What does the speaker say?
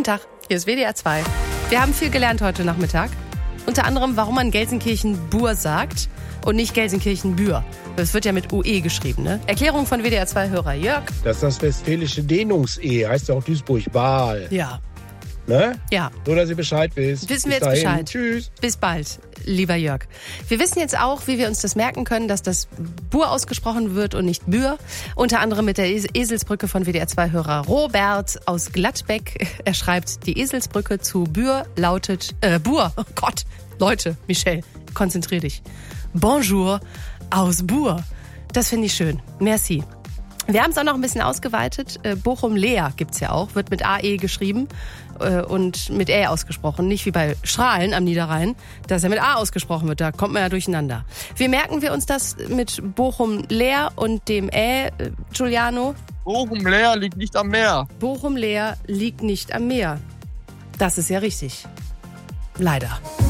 Tag, hier ist WDR 2. Wir haben viel gelernt heute Nachmittag. Unter anderem, warum man Gelsenkirchen-Bur sagt und nicht Gelsenkirchen-Bür. Das wird ja mit UE geschrieben, ne? Erklärung von WDR 2-Hörer Jörg. Das ist das westfälische Dehnungs-E, heißt ja auch Duisburg-Baal. Ja. Ne? Ja. Nur, dass ihr Bescheid wisst. Wissen Bis wir jetzt dahin. Bescheid. Tschüss. Bis bald, lieber Jörg. Wir wissen jetzt auch, wie wir uns das merken können, dass das Bur ausgesprochen wird und nicht Bür. Unter anderem mit der Eselsbrücke von WDR 2-Hörer Robert aus Gladbeck. Er schreibt, die Eselsbrücke zu Bür lautet, Bur. Oh Gott, Leute, Michelle, konzentrier dich. Bonjour aus Bur. Das finde ich schön. Merci. Wir haben es auch noch ein bisschen ausgeweitet. Bochum-Leer gibt's ja auch, wird mit AE geschrieben und mit Ä ausgesprochen. Nicht wie bei Strahlen am Niederrhein, dass er mit A ausgesprochen wird. Da kommt man ja durcheinander. Wie merken wir uns das mit Bochum-Leer und dem Ä, Giuliano? Bochum-Leer liegt nicht am Meer. Bochum-Leer liegt nicht am Meer. Das ist ja richtig. Leider.